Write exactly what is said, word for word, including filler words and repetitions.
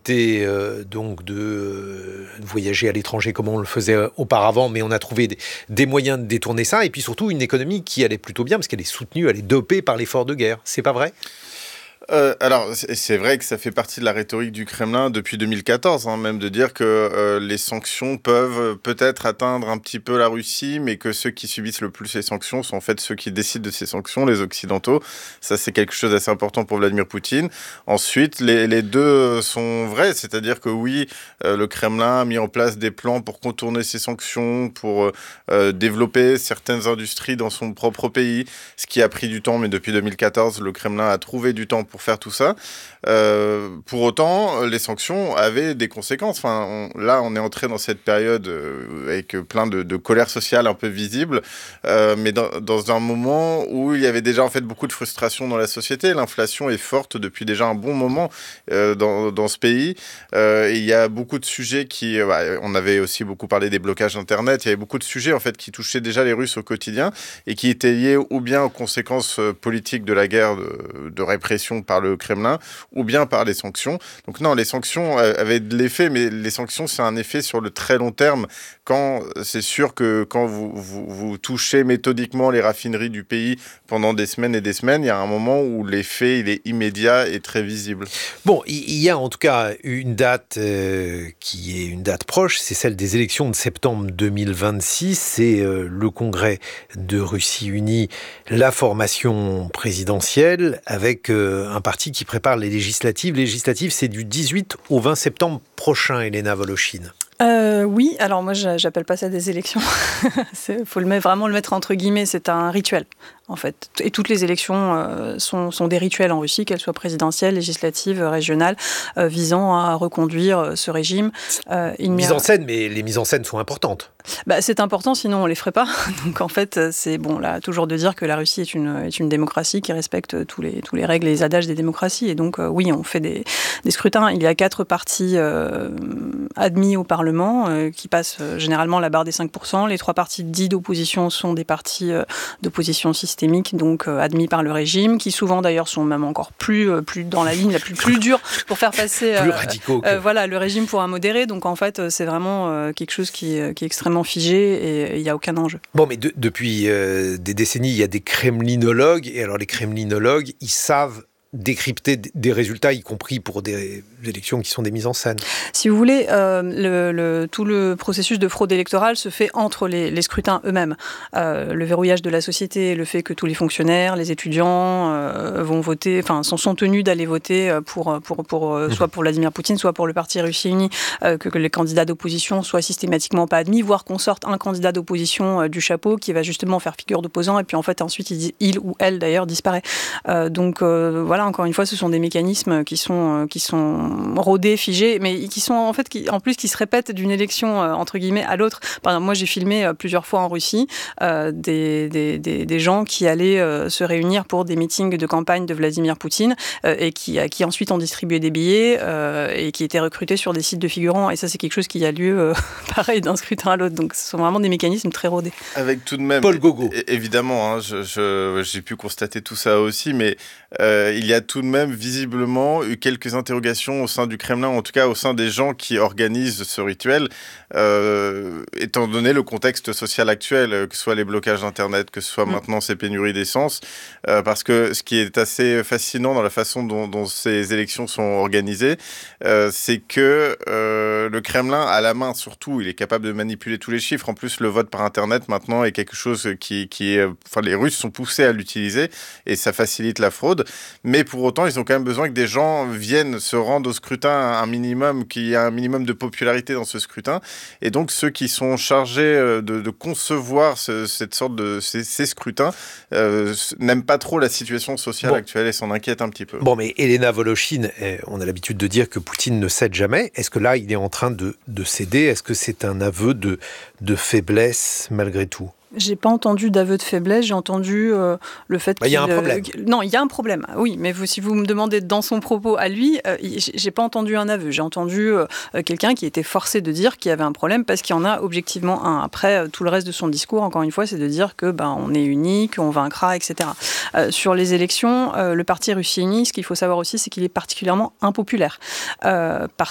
possibilité euh, donc de euh, voyager à l'étranger comme on le faisait auparavant, mais on a trouvé des, des moyens de détourner ça, et puis surtout une économie qui allait plutôt bien, parce qu'elle est soutenue, elle est dopée par l'effort de guerre. C'est pas vrai ? Euh, alors, c'est, c'est vrai que ça fait partie de la rhétorique du Kremlin depuis deux mille quatorze, hein, même de dire que euh, les sanctions peuvent peut-être atteindre un petit peu la Russie, mais que ceux qui subissent le plus les sanctions sont en fait ceux qui décident de ces sanctions, les Occidentaux. Ça, c'est quelque chose d'assez important pour Vladimir Poutine. Ensuite, les, les deux sont vrais, c'est-à-dire que oui, euh, le Kremlin a mis en place des plans pour contourner ces sanctions, pour euh, développer certaines industries dans son propre pays, ce qui a pris du temps, mais depuis deux mille quatorze, le Kremlin a trouvé du temps pour faire tout ça. Euh, pour autant, les sanctions avaient des conséquences. Enfin, on, là, on est entré dans cette période euh, avec plein de, de colère sociale un peu visible, euh, mais dans, dans un moment où il y avait déjà en fait beaucoup de frustration dans la société. L'inflation est forte depuis déjà un bon moment euh, dans, dans ce pays. Euh, et il y a beaucoup de sujets qui... Euh, bah, on avait aussi beaucoup parlé des blocages Internet. Il y avait beaucoup de sujets en fait qui touchaient déjà les Russes au quotidien et qui étaient liés ou bien aux conséquences politiques de la guerre de, de répression par le Kremlin, ou bien par les sanctions. Donc non, les sanctions avaient de l'effet, mais les sanctions, c'est un effet sur le très long terme. Quand c'est sûr que quand vous, vous, vous touchez méthodiquement les raffineries du pays pendant des semaines et des semaines, il y a un moment où l'effet, il est immédiat et très visible. Bon, il y a en tout cas une date euh, qui est une date proche, c'est celle des élections de septembre deux mille vingt-six. C'est euh, le congrès de Russie unie, la formation présidentielle, avec euh, un parti qui prépare les législatives. Les législatives, c'est du dix-huit au vingt septembre prochain, Elena Voloshin. Euh, oui, alors moi j'appelle pas ça des élections. Il faut le mettre, vraiment le mettre entre guillemets, c'est un rituel en fait. Et toutes les élections euh, sont, sont des rituels en Russie, qu'elles soient présidentielles, législatives, régionales, euh, visant à reconduire ce régime. Euh, il mise a... en scène, mais les mises en scène sont importantes. Bah, c'est important, sinon on les ferait pas. Donc en fait, c'est bon là toujours de dire que la Russie est une, est une démocratie qui respecte tous les, tous les règles et les adages des démocraties. Et donc euh, oui, on fait des, des scrutins. Il y a quatre partis euh, admis au Parlement euh, qui passent euh, généralement la barre des cinq pour cent. Les trois partis dits d'opposition sont des partis euh, d'opposition systémique, donc euh, admis par le régime, qui souvent d'ailleurs sont même encore plus, euh, plus dans la ligne la plus, plus dure pour faire passer euh, plus radicaux que... euh, voilà, le régime pour un modéré. Donc en fait, c'est vraiment euh, quelque chose qui, qui est extrêmement figé et il n'y a aucun enjeu. Bon, mais de, depuis euh, des décennies, il y a des kremlinologues, et alors les kremlinologues, ils savent décrypter des résultats, y compris pour des élections qui sont des mises en scène. Si vous voulez, euh, le, le, tout le processus de fraude électorale se fait entre les, les scrutins eux-mêmes. Euh, le verrouillage de la société, le fait que tous les fonctionnaires, les étudiants euh, vont voter, enfin sont, sont tenus d'aller voter pour, pour, pour, mmh. soit pour Vladimir Poutine, soit pour le parti Russie unie, euh, que, que les candidats d'opposition soient systématiquement pas admis, voire qu'on sorte un candidat d'opposition euh, du chapeau qui va justement faire figure d'opposant, et puis en fait ensuite il, il ou elle d'ailleurs disparaît. Euh, donc euh, voilà, encore une fois, ce sont des mécanismes qui sont, qui sont rodés, figés, mais qui sont en fait, qui, en plus, qui se répètent d'une élection, euh, entre guillemets, à l'autre. Par exemple, moi, j'ai filmé euh, plusieurs fois en Russie euh, des, des, des, des gens qui allaient euh, se réunir pour des meetings de campagne de Vladimir Poutine euh, et qui, qui ensuite ont distribué des billets euh, et qui étaient recrutés sur des sites de figurants. Et ça, c'est quelque chose qui a lieu, euh, pareil, d'un scrutin à l'autre. Donc, ce sont vraiment des mécanismes très rodés. Avec tout de même... Paul Gogo. Évidemment, hein, je, je, j'ai pu constater tout ça aussi, mais euh, il y a tout de même visiblement eu quelques interrogations au sein du Kremlin, en tout cas au sein des gens qui organisent ce rituel, euh, étant donné le contexte social actuel, que ce soit les blocages d'Internet, que ce soit mmh. maintenant ces pénuries d'essence, euh, parce que ce qui est assez fascinant dans la façon dont, dont ces élections sont organisées, euh, c'est que euh, le Kremlin a la main sur tout, il est capable de manipuler tous les chiffres. En plus, le vote par Internet maintenant est quelque chose qui, qui est... Enfin, les Russes sont poussés à l'utiliser et ça facilite la fraude, mais pour autant, ils ont quand même besoin que des gens viennent se rendre au scrutin un minimum, qu'il y ait un minimum de popularité dans ce scrutin. Et donc, ceux qui sont chargés de, de concevoir ce, cette sorte de ces, ces scrutins euh, n'aiment pas trop la situation sociale bon. actuelle et s'en inquiètent un petit peu. Bon, mais Elena Voloshin, on a l'habitude de dire que Poutine ne cède jamais. Est-ce que là, il est en train de, de céder ? Est-ce que c'est un aveu de, de faiblesse malgré tout ? J'ai pas entendu d'aveu de faiblesse, j'ai entendu euh, le fait bah, qu'il... Il y a un problème. Euh, non, il y a un problème, oui, mais vous, si vous me demandez dans son propos à lui, euh, j'ai pas entendu un aveu. J'ai entendu euh, quelqu'un qui était forcé de dire qu'il y avait un problème parce qu'il y en a objectivement un. Après, tout le reste de son discours, encore une fois, c'est de dire que ben, on est unis, qu'on vaincra, et cetera. Euh, sur les élections, euh, le parti Russie unie, ce qu'il faut savoir aussi, c'est qu'il est particulièrement impopulaire. Euh, parce